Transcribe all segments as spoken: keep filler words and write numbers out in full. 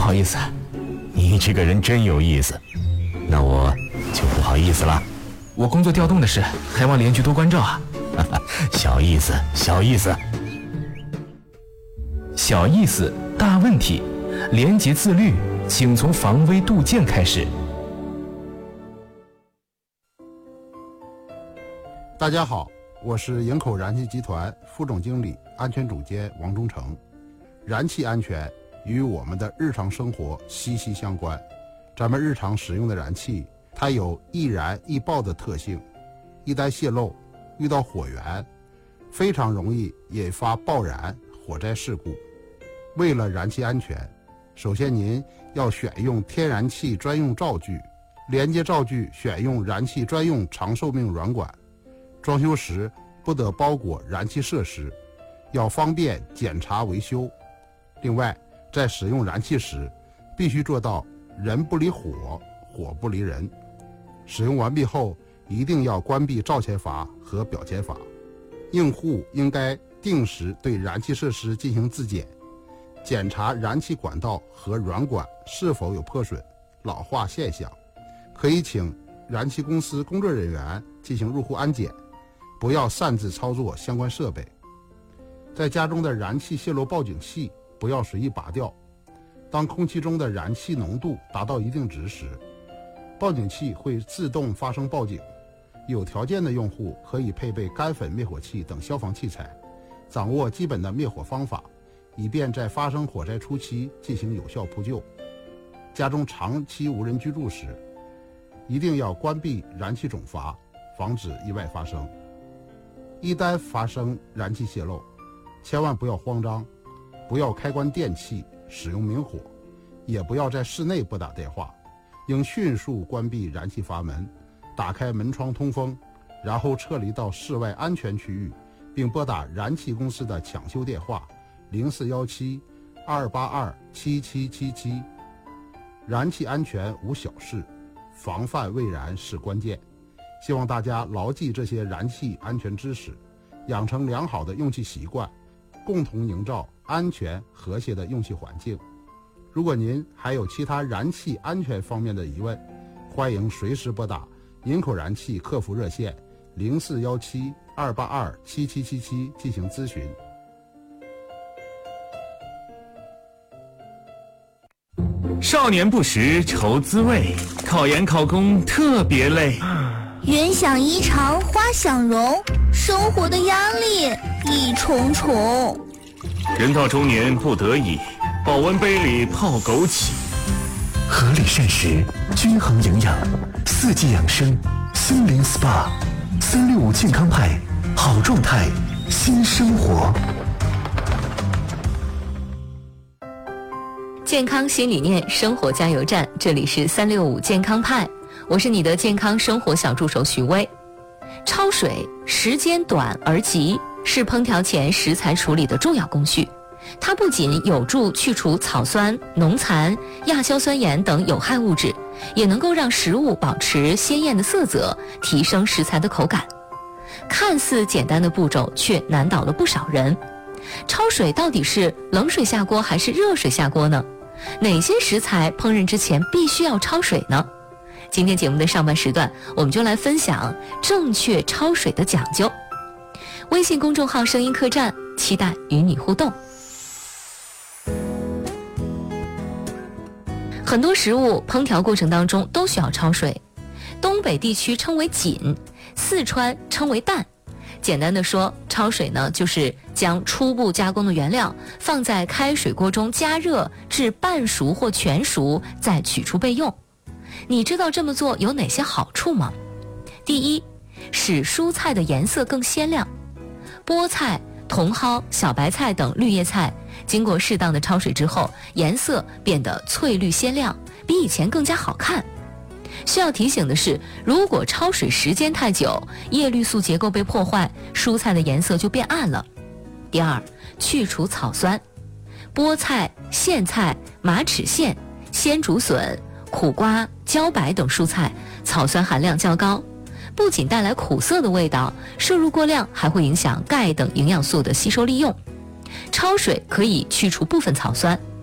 好意思。 你这个人真有意思，那我就不好意思了。 我工作调动的事，还望连局多关照啊。 小意思，小意思。 小意思，大问题。廉洁自律，请从防微杜渐开始。 大家好，我是营口燃气集团副总经理、安全总监王忠成。燃气安全与我们的日常生活息息相关。咱们日常使用的燃气，它有易燃易爆的特性，一旦泄漏，遇到火源，非常容易引发爆燃、火灾事故。为了燃气安全，首先您要选用天然气专用灶具，连接灶具选用燃气专用长寿命软管。装修时不得包裹燃气设施，要方便检查维修。另外，在使用燃气时，必须做到人不离火，火不离人。使用完毕后，一定要关闭灶前阀和表前阀。用户应该定时对燃气设施进行自检，检查燃气管道和软管是否有破损、老化现象。可以请燃气公司工作人员进行入户安检，不要擅自操作相关设备。在家中的燃气泄漏报警器不要随意拔掉。当空气中的燃气浓度达到一定值时，报警器会自动发生报警。有条件的用户可以配备干粉灭火器等消防器材，掌握基本的灭火方法，以便在发生火灾初期进行有效扑救。家中长期无人居住时，一定要关闭燃气总阀，防止意外发生。一旦发生燃气泄漏，千万不要慌张，不要开关电器，使用明火，也不要在室内拨打电话，应迅速关闭燃气阀门，打开门窗通风，然后撤离到室外安全区域，并拨打燃气公司的抢修电话零四一七二八二七七七七。燃气安全无小事，防范未然是关键。希望大家牢记这些燃气安全知识，养成良好的用气习惯，共同营造安全和谐的用气环境。如果您还有其他燃气安全方面的疑问，欢迎随时拨打营口燃气客服热线零四一七二八二七七七七进行咨询。 少年不识愁滋味，考研考公特别累。 人想衣裳花想容，生活的压力一重重。 人到中年不得已，保温杯里泡枸杞。 合理膳食，均衡营养，四季养生，心灵 S P A， 三六五健康派，好状态，新生活。 健康新理念，生活加油站，这里是三六五健康派，我是你的健康生活小助手徐薇。焯水时间短而急，是烹调前食材处理的重要工序。它不仅有助去除草酸、浓残、亚硝酸盐等有害物质，也能够让食物保持鲜艳的色泽，提升食材的口感。看似简单的步骤，却难倒了不少人。焯水到底是冷水下锅还是热水下锅呢？哪些食材烹饪之前必须要焯水呢？今天节目的上半时段，我们就来分享正确焯水的讲究。微信公众号声音客栈，期待与你互动。很多食物烹调过程当中都需要焯水，东北地区称为锦，四川称为淡。简单的说，焯水呢，就是将初步加工的原料放在开水锅中加热至半熟或全熟，再取出备用。你知道这么做有哪些好处吗？第一，使蔬菜的颜色更鲜亮。菠菜、茼蒿、小白菜等绿叶菜经过适当的焯水之后，颜色变得翠绿鲜亮，比以前更加好看。需要提醒的是，如果焯水时间太久，叶绿素结构被破坏，蔬菜的颜色就变暗了。第二，去除草酸。菠菜、苋菜、马齿苋、鲜竹笋、苦瓜、茭白等蔬菜草酸含量较高，不仅带来苦涩的味道，摄入过量还会影响钙等营养素的吸收利用。焯水可以去除部分草酸。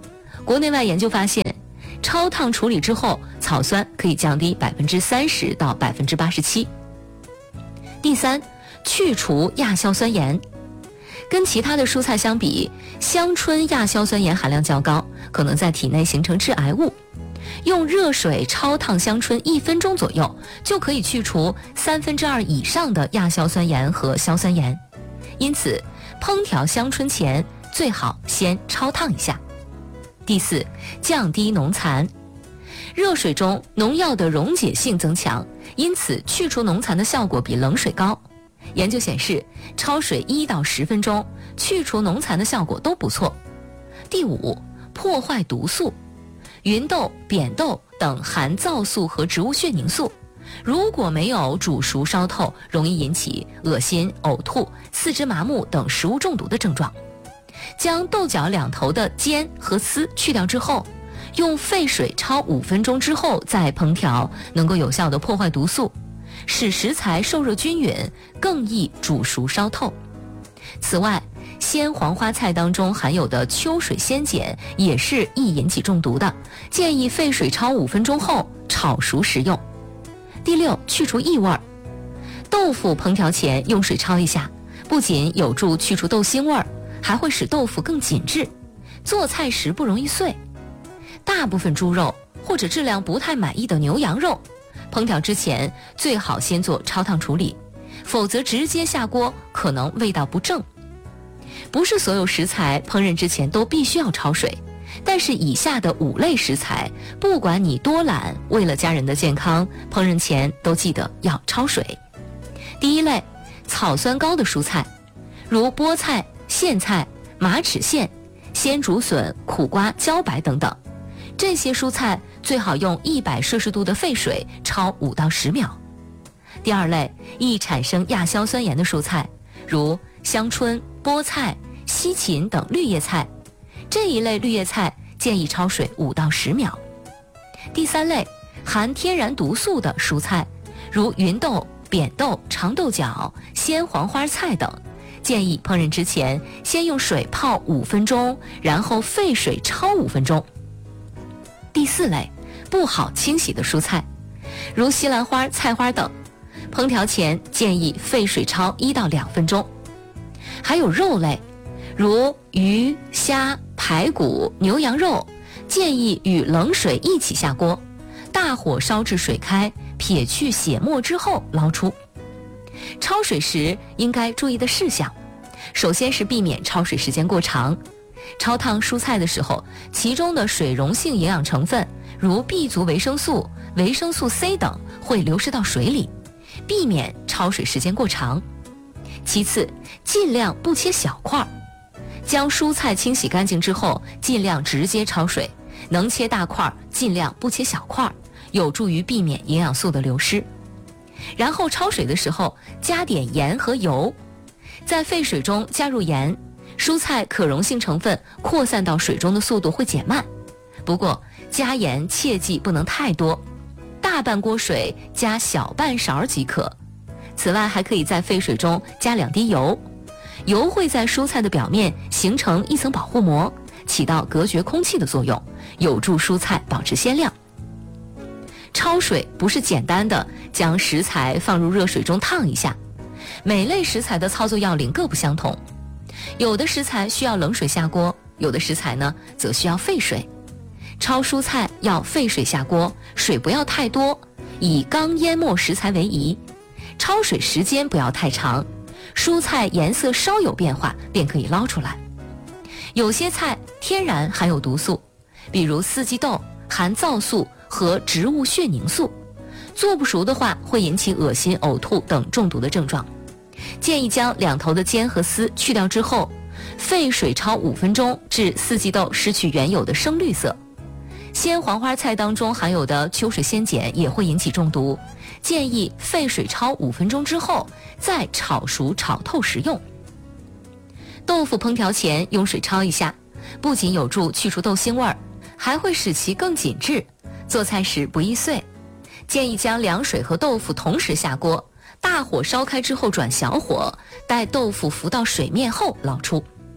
国内外研究发现，焯烫处理之后，草酸可以降低百分之三十到百分之八十七。第三，去除亚硝酸盐。跟其他的蔬菜相比，香椿亚硝酸盐含量较高，可能在体内形成致癌物。用热水焯烫香椿一分钟左右，就可以去除三分之二以上的亚硝酸盐和硝酸盐。因此，烹调香椿前最好先焯烫一下。第四，降低农残。热水中农药的溶解性增强，因此去除农残的效果比冷水高。研究显示，焯水一到十分钟，去除农残的效果都不错。第五，破坏毒素。芸豆、扁豆等含皂素和植物血凝素，如果没有煮熟烧透，容易引起恶心、呕吐、四肢麻木等食物中毒的症状。将豆角两头的尖和丝去掉之后，用沸水焯五分钟之后再烹调，能够有效地破坏毒素，使食材受热均匀，更易煮熟烧透。此外，鲜黄花菜当中含有的秋水仙碱也是易引起中毒的，建议沸水焯五分钟后炒熟食用。第六，去除异味。豆腐烹调前用水焯一下，不仅有助去除豆腥味儿，还会使豆腐更紧致，做菜时不容易碎。大部分猪肉或者质量不太满意的牛羊肉，烹调之前最好先做焯烫处理，否则直接下锅可能味道不正。不是所有食材烹饪之前都必须要焯水，但是以下的五类食材，不管你多懒，为了家人的健康，烹饪前都记得要焯水。第一类，草酸高的蔬菜，如菠菜、苋菜、马齿苋、鲜竹笋、苦瓜、茭白等等，这些蔬菜最好用一百摄氏度的沸水焯五到十秒。第二类，易产生亚硝酸盐的蔬菜，如香椿、菠菜、西芹等绿叶菜，这一类绿叶菜建议焯水五到十秒。第三类，含天然毒素的蔬菜，如芸豆、扁豆、长豆角、鲜黄花菜等，建议烹饪之前先用水泡五分钟，然后沸水焯五分钟。第四类，不好清洗的蔬菜，如西兰花、菜花等，烹调前建议沸水焯一到两分钟。还有肉类，如鱼、虾、排骨、牛羊肉，建议与冷水一起下锅，大火烧至水开，撇去血沫之后捞出。焯水时应该注意的事项，首先是避免焯水时间过长。焯烫蔬菜的时候，其中的水溶性营养成分，如 B 族维生素、维生素 C 等会流失到水里，避免焯水时间过长。其次，尽量不切小块，将蔬菜清洗干净之后，尽量直接焯水，能切大块尽量不切小块，有助于避免营养素的流失。然后焯水的时候加点盐和油，在沸水中加入盐，蔬菜可溶性成分扩散到水中的速度会减慢。不过加盐切记不能太多，大半锅水加小半勺即可。此外，还可以在沸水中加两滴油，油会在蔬菜的表面形成一层保护膜，起到隔绝空气的作用，有助蔬菜保持鲜亮。焯水不是简单的将食材放入热水中烫一下，每类食材的操作要领各不相同，有的食材需要冷水下锅，有的食材呢则需要沸水。焯蔬菜要沸水下锅，水不要太多，以刚淹没食材为宜。焯水时间不要太长，蔬菜颜色稍有变化便可以捞出来。有些菜天然含有毒素，比如四季豆含皂素和植物血凝素，做不熟的话会引起恶心、呕吐等中毒的症状。建议将两头的尖和丝去掉之后，沸水焯五分钟，至四季豆失去原有的深绿色。鲜黄花菜当中含有的秋水仙碱也会引起中毒，建议沸水焯五分钟之后再炒熟炒透食用。豆腐烹调前用水焯一下，不仅有助去除豆腥味儿，还会使其更紧致，做菜时不易碎。建议将凉水和豆腐同时下锅，大火烧开之后转小火，待豆腐浮到水面后捞出。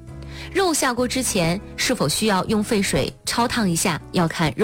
肉下锅之前是否需要用沸水焯烫一下，要看肉